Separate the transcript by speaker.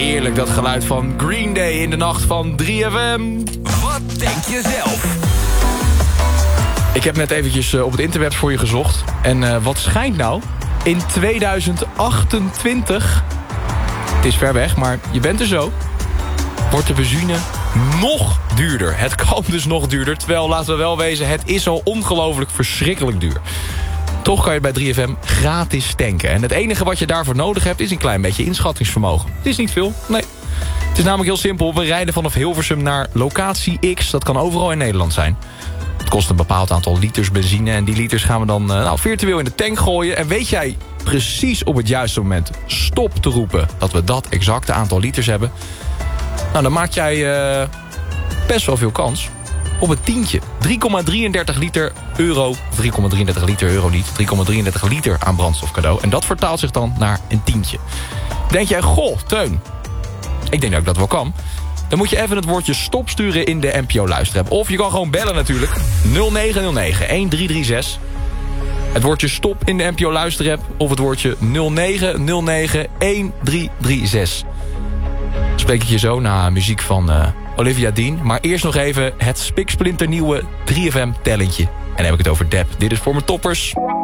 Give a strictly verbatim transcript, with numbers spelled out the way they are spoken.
Speaker 1: Heerlijk, dat geluid van Green Day in de nacht van drie F M.
Speaker 2: Wat denk je zelf?
Speaker 1: Ik heb net eventjes op het interweb voor je gezocht. En uh, wat schijnt nou? In tweeduizend achtentwintig... Het is ver weg, maar je bent er zo... wordt de benzine nog duurder. Het kan dus nog duurder. Terwijl, laten we wel wezen, het is al ongelooflijk verschrikkelijk duur. Toch kan je bij drie F M gratis tanken. En het enige wat je daarvoor nodig hebt is een klein beetje inschattingsvermogen. Het is niet veel, nee. Het is namelijk heel simpel. We rijden vanaf Hilversum naar locatie X. Dat kan overal in Nederland zijn. Het kost een bepaald aantal liters benzine. En die liters gaan we dan nou, virtueel in de tank gooien. En weet jij precies op het juiste moment stop te roepen... dat we dat exacte aantal liters hebben... nou, dan maak jij uh, best wel veel kans op een tientje. drie komma drieëndertig liter euro. drie komma drieëndertig liter euro niet. drie komma drieëndertig liter aan brandstof cadeau. En dat vertaalt zich dan naar een tientje. Denk jij, goh, Teun, ik denk dat ik dat wel kan. Dan moet je even het woordje stop sturen in de N P O Luisterapp. Of je kan gewoon bellen natuurlijk. nul negen nul negen een drie drie zes. Het woordje stop in de N P O Luisterapp. Of het woordje nul negen nul negen een drie drie zes. Spreek ik je zo na muziek van uh, Olivia Dean. Maar eerst nog even het spiksplinternieuwe drie F M tellentje. En dan heb ik het over Deb. Dit is voor mijn toppers.